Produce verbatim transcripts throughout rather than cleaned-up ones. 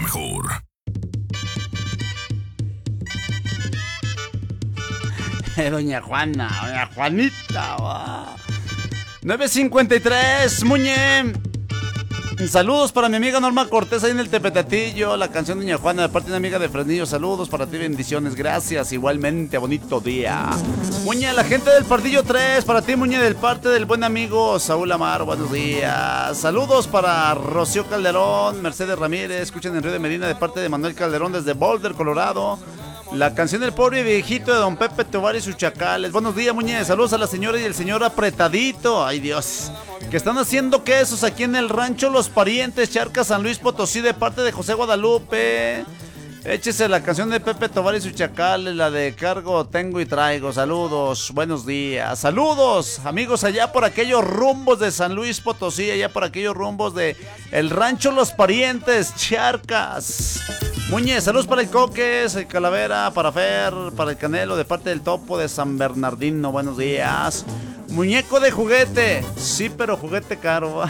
mejor. Doña Juana, doña Juanita. Wow. nueve cincuenta y tres, Muñe. Saludos para mi amiga Norma Cortés ahí en el Tepetetillo. La canción Doña Juana de parte de una amiga de Fresnillo. Saludos para ti, bendiciones, gracias. Igualmente, bonito día. Muñe, la gente del Pardillo tres. Para ti, Muñe, del parte del buen amigo Saúl Amar. Buenos días. Saludos para Rocío Calderón, Mercedes Ramírez. Escuchen en Río de Medina de parte de Manuel Calderón desde Boulder, Colorado. La canción del pobre viejito de don Pepe Tobar y sus chacales. Buenos días, Muñe. Saludos a la señora y el señor apretadito. Ay, Dios. Que están haciendo quesos aquí en el rancho Los Parientes, Charcas, San Luis Potosí, de parte de José Guadalupe. Échese la canción de Pepe Tobar y sus chacales, la de cargo, tengo y traigo. Saludos, buenos días. Saludos, amigos, allá por aquellos rumbos de San Luis Potosí, allá por aquellos rumbos de el rancho Los Parientes, Charcas. Muñe, saludos para el Coques, el Calavera, para Fer, para el Canelo, de parte del Topo de San Bernardino. Buenos días. Muñeco de juguete. Sí, pero juguete caro.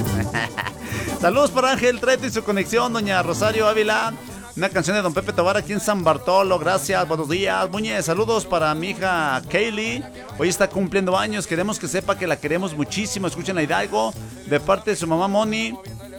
Saludos para Ángel Treto y su conexión, doña Rosario Ávila. Una canción de don Pepe Tobar aquí en San Bartolo. Gracias, buenos días. Muñe, saludos para mi hija Kaylee. Hoy está cumpliendo años. Queremos que sepa que la queremos muchísimo. Escuchen a Hidalgo, de parte de su mamá Moni,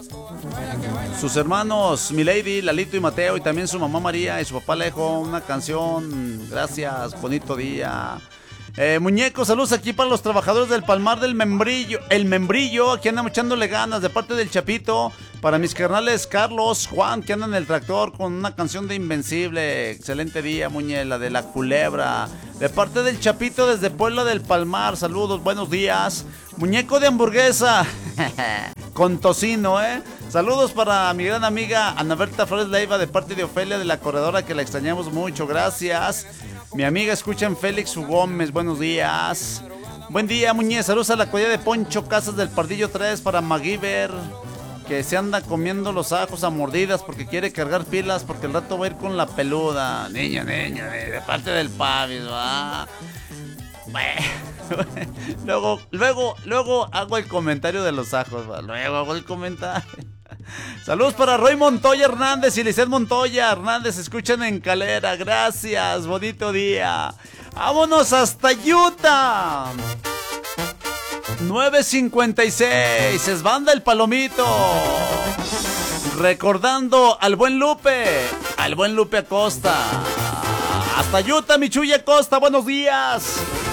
sus hermanos Milady, Lalito y Mateo, y también su mamá María y su papá Alejo. Una canción, gracias, bonito día. eh, Muñeco, saludos aquí para los trabajadores del Palmar del Membrillo. El Membrillo, aquí andan echándole ganas, de parte del Chapito. Para mis carnales Carlos, Juan, que andan en el tractor con una canción de Invencible. Excelente día, Muñe, la de la culebra. De parte del Chapito desde Puebla del Palmar. Saludos, buenos días. Muñeco de hamburguesa con tocino, ¿eh? Saludos para mi gran amiga Ana Berta Flores Leiva, de parte de Ofelia de la Corredora, que la extrañamos mucho. Gracias. Mi amiga escuchan Félix U. Gómez. Buenos días. Buen día, Muñe. Saludos a la cuadrilla de Poncho Casas del Pardillo tres para MacGyver, que se anda comiendo los ajos a mordidas porque quiere cargar pilas, porque el rato va a ir con la peluda. Niño, niño, de parte del Pavis, va. Luego, luego, luego hago el comentario de los ajos, va. Luego hago el comentario. Saludos para Roy Montoya Hernández y Lizeth Montoya Hernández, escuchan en Calera. Gracias, bonito día. Vámonos hasta Utah. nueve cincuenta y seis, es banda El Palomito. Recordando al buen Lupe, al buen Lupe Acosta. Hasta Utah, mi Chuy Acosta, buenos días.